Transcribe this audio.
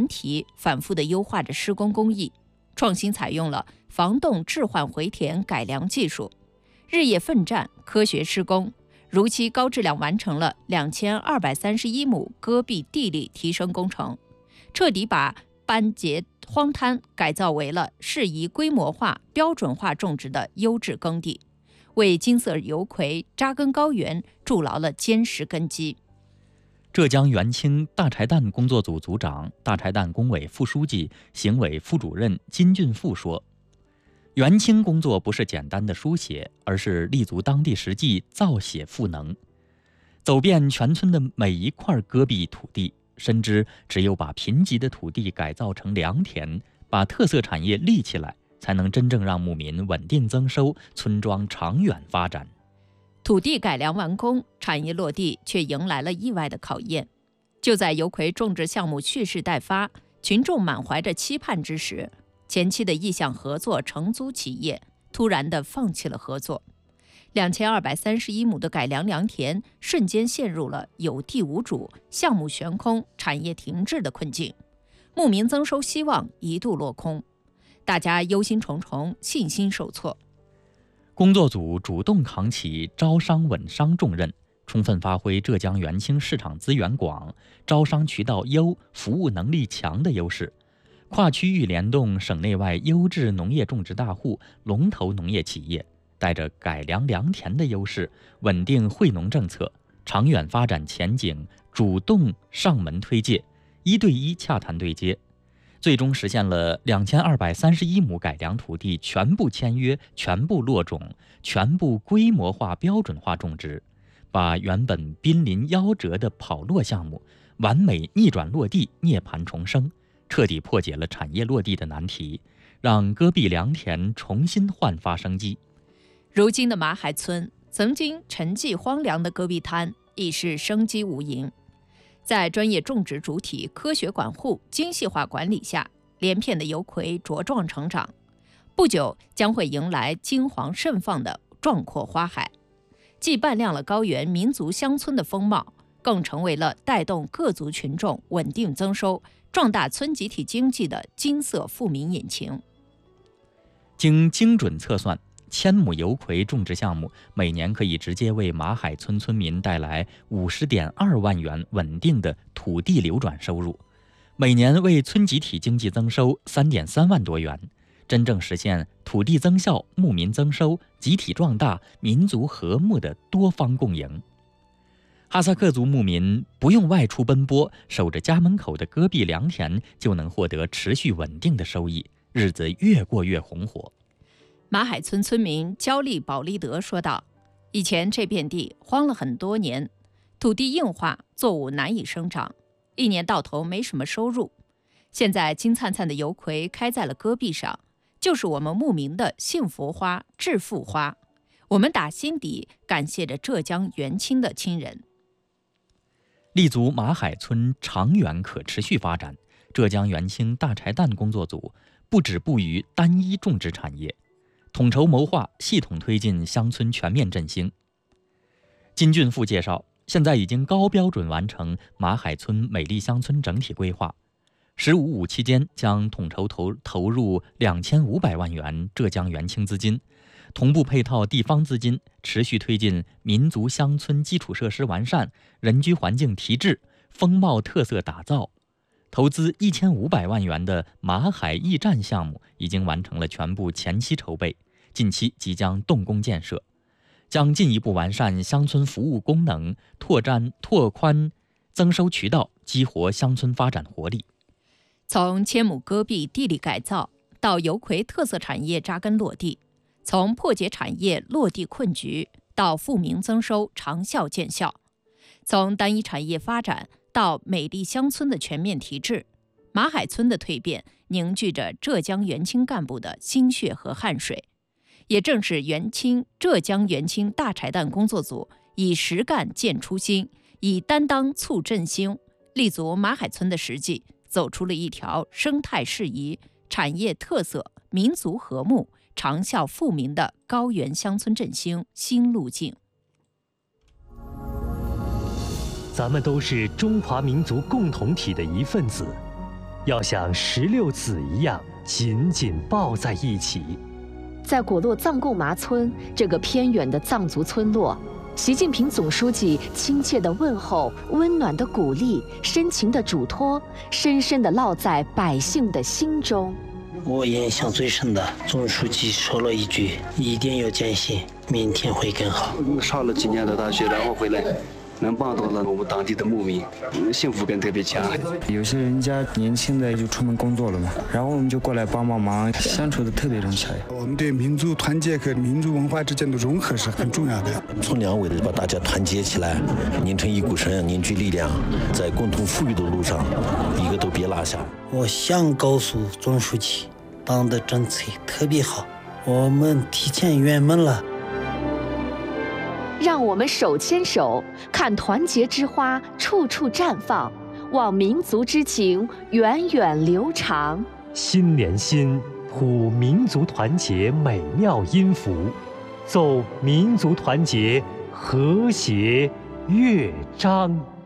题，反复地优化着施工工艺，创新采用了防冻置换回填改良技术，日夜奋战，科学施工，如期高质量完成了2231亩戈壁地力提升工程，彻底把班节荒滩改造为了适宜规模化、标准化种植的优质耕地，为金色油葵扎根高原筑牢了坚实根基。 浙江元清大柴旦工作组组长、大柴旦工委副书记、行委副主任金俊富说：“元清工作不是简单的书写，而是立足当地实际，造血赋能，走遍全村的每一块戈壁土地，深知只有把贫瘠的土地改造成良田，把特色产业立起来，才能真正让牧民稳定增收，村庄长远发展。” 土地改良完工，产业落地却迎来了意外的考验。就在油葵种植项目蓄势待发，群众满怀着期盼之时，前期的意向合作承租企业突然地放弃了合作，2231亩的改良良田瞬间陷入了有地无主、项目悬空、产业停滞的困境，牧民增收希望一度落空，大家忧心忡忡，信心受挫。 工作组主动扛起招商稳商重任，充分发挥浙江元清市场资源广、招商渠道优、服务能力强的优势，跨区域联动省内外优质农业种植大户、龙头农业企业，带着改良良田的优势，稳定惠农政策、长远发展前景，主动上门推介，一对一洽谈对接，最终实现了2231亩改良土地全部签约、全部落种、全部规模化、标准化种植，把原本濒临夭折的跑落项目完美逆转落地、涅槃重生，彻底破解了产业落地的难题，让戈壁良田重新焕发生机。 如今的马海村，曾经沉寂荒凉的戈壁滩已是生机无垠。在专业种植主体科学管护、精细化管理下，连片的油葵茁壮成长，不久将会迎来金黄盛放的壮阔花海，既扮亮了高原民族乡村的风貌，更成为了带动各族群众稳定增收、壮大村集体经济的金色富民引擎。 经精准测算，1000亩油葵种植项目每年可以直接为马海村村民带来50.2万元稳定的土地流转收入，每年为村集体经济增收3.3万多元，真正实现土地增效、牧民增收、集体壮大、民族和睦的多方共赢。哈萨克族牧民不用外出奔波，守着家门口的戈壁良田就能获得持续稳定的收益，日子越过越红火。 马海村村民焦利保利德说道：“以前这片地荒了很多年，土地硬化，作物难以生长，一年到头没什么收入。现在金灿灿的油葵开在了戈壁上，就是我们牧民的幸福花、致富花。我们打心底感谢着浙江元清的亲人。” 立足马海村长远可持续发展，浙江元清大柴旦工作组不止步于单一种植产业，统筹谋划，系统推进乡村全面振兴。金俊富介绍，现在已经高标准完成马海村美丽乡村整体规划，15-5期间将统筹投入2500万元浙江元清资金，同步配套地方资金，持续推进民族乡村基础设施完善、人居环境提质、风貌特色打造。投资1500万元的马海驿站项目已经完成了全部前期筹备，近期即将动工建设，将进一步完善乡村服务功能，拓宽增收渠道，激活乡村发展活力。 从1000亩戈壁地力改造到油葵特色产业扎根落地，从破解产业落地困局到富民增收长效见效，从单一产业发展到美丽乡村的全面提质，马海村的蜕变凝聚着浙江元清干部的心血和汗水。也正是浙江元清大柴旦工作组以实干见初心，以担当促振兴，立足马海村的实际，走出了一条生态适宜、产业特色、民族和睦、长效富民的高原乡村振兴新路径。 咱们都是中华民族共同体的一份子， 要像16子一样紧紧抱在一起。 在果洛藏贡麻村这个偏远的藏族村落，习近平总书记亲切的问候、温暖的鼓励、深情的嘱托，深深地烙在百姓的心中。 我印象最深的，总书记说了一句：“一定要坚信，明天会更好。” 上了几年的大学，然后回来，能帮到了我们当地的牧民，幸福感特别强。 有些人家年轻的就出门工作了嘛，然后我们就过来帮忙，相处的特别融洽。 我们对民族团结和民族文化之间的融合是很重要的。 从良为了把大家团结起来，拧成一股绳，凝聚力量，在共同富裕的路上，一个都别落下。 我想告诉总书记，党的政策特别好，我们提前圆满了。 让我们手牵手，看团结之花处处绽放，望民族之情源远流长。 心连心，谱民族团结美妙音符，奏民族团结和谐乐章。